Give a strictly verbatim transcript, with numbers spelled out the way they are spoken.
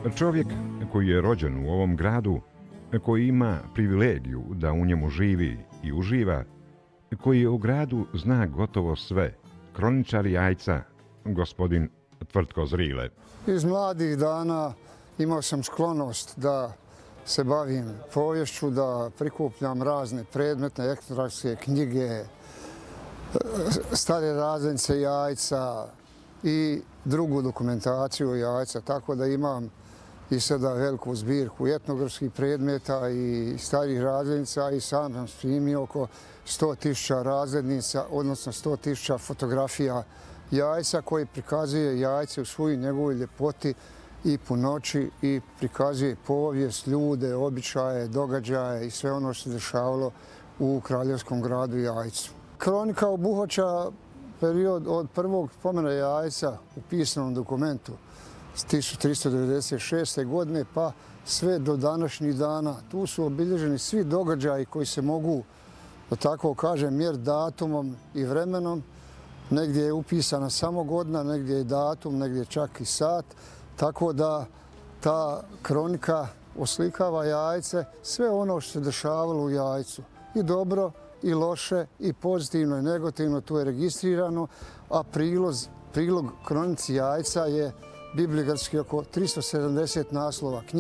Čovjek koji je rođen u ovom gradu, koji ima privilegiju da u njemu živi i uživa, koji u gradu zna gotovo sve, kroničar Jajca, gospodin Tvrtko Zrile. Iz mladih dana imao sam sklonost da se bavim poviješću, da prikupljam razne predmetne, etnografske knjige, stare razglednice Jajca i drugu dokumentaciju Jajca, tako da imam i sada veliku zbirku etnografskih predmeta i starih razglednica i sam sam snimio oko sto tisuća razglednica, odnosno sto tisuća fotografija Jajca koji prikazuje Jajce u svojoj njegovoj ljepoti i punoći i prikazuje povijest, ljude, običaje, događaje i sve ono što se dešavalo u kraljevskom gradu Jajcu. Kronika obuhvaća period od prvog spomena Jajca u pisanom dokumentu s tisuću tristo devedeset šeste. godine pa sve do današnjih dana. Tu su obilježeni svi događaji koji se mogu, da tako kažem, mjeriti datumom i vremenom. Negdje je upisana samo godina, negdje je datum, negdje čak i sat. Tako da ta kronika oslikava Jajce, sve ono što se dešavalo u Jajcu. I dobro, i loše, i pozitivno, i negativno, tu je registrirano, a priloz, prilog kronici Jajca je bibliografski oko tristo sedamdeset naslova knjiga.